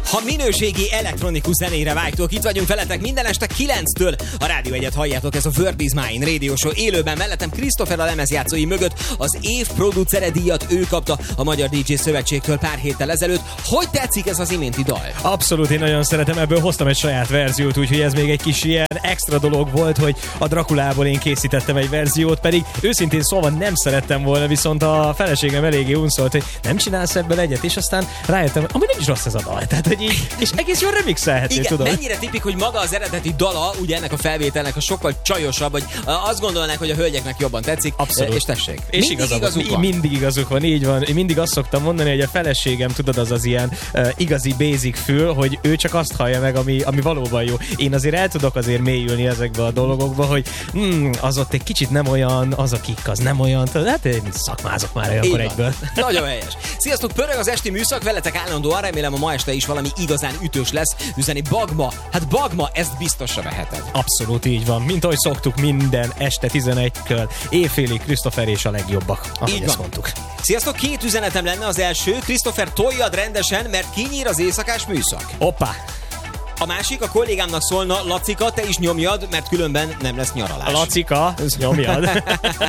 Ha minőségi elektronikus zenére vágytok, itt vagyunk veletek minden este 9-től. A Rádió 1-et halljátok, ez a World is Mine Radio Show élőben. Mellettem Christopher a lemezjátszói mögött az év producere díjat ő kapta a Magyar DJ Szövetségtől pár héttel ezelőtt. Hogy tetszik ez az iménti dal? Abszolút, én nagyon szeretem, ebből hoztam egy saját verziót, úgyhogy ez még egy kis ilyen extra dolog volt, hogy a Drakulából én készítettem egy verziót, pedig őszintén szólva nem szerettem volna, viszont a feleségem eléggé unszolt, hogy nem csinálsz ebből egyet, és aztán rájöttem, hogy amúgy nem is rossz ez a dal. Tehát, hogy így, és egész jól remixelhető, igen, tudod. Mennyire tipik, hogy maga az eredeti dala, ugye ennek a felvételnek a sokkal csajosabb, hogy azt gondolnák, hogy a hölgyeknek jobban tetszik. Abszolút. És tessék. És mindig igazuk van, így van. Én mindig azt szoktam mondani, hogy a feleségem, tudod, az ilyen igazi basic fül, hogy ő csak azt hallja meg, ami valóban jó. Én azért el tudok azért mélyülni ezekbe a dolgokba, hogy az ott egy kicsit nem olyan, az a kik, az nem olyan. Hát én szakmázok már olyankor egyből. Nagyon helyes. Sziasztok, pörög az esti műszak, veletek állandóan, remélem a ma este is valami igazán ütős lesz. Üzeni Bagma. Hát Bagma, ezt biztosra veheted. Abszolút így van. Mint ahogy szoktuk minden este 11-kör, éjfélig Christopher és a legjobbak. Ahogy ezt mondtuk. Sziasztok, 2 üzenetem lenne. Az első, Christopher, toljad rendesen, mert kinyír az éjszakás műszak. Hoppá! A másik, a kollégámnak szólna, Lacika, te is nyomjad, mert különben nem lesz nyaralás. Lacika, nyomjad.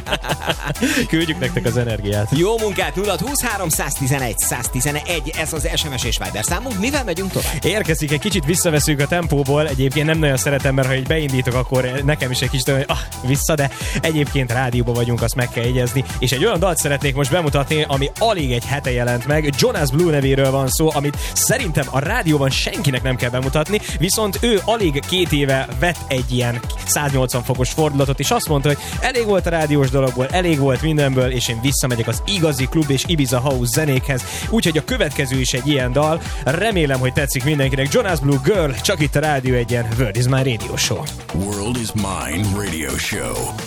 Küldjük nektek az energiát. Jó munkát, 0-23 111 111, ez az SMS és Viber számunk. Mivel megyünk tovább? Érkezik, egy kicsit visszaveszünk a tempóból. Egyébként nem nagyon szeretem, mert ha így beindítok, akkor nekem is egy kicsit hogy vissza, de egyébként rádióban vagyunk, azt meg kell jegyezni. És egy olyan dalt szeretnék most bemutatni, ami alig egy hete jelent meg. Jonas Blue nevéről van szó, amit szerintem a rádióban senkinek nem kell bemutatni. Viszont ő alig 2 éve vett egy ilyen 180 fokos fordulatot, és azt mondta, hogy elég volt a rádiós dologból, elég volt mindenből, és én visszamegyek az igazi klub és Ibiza House zenékhez. Úgyhogy a következő is egy ilyen dal. Remélem, hogy tetszik mindenkinek. Jonas Blue Girl, csak itt a Rádió 1-en, World is Mine Radio Show. World is Mine Radio Show.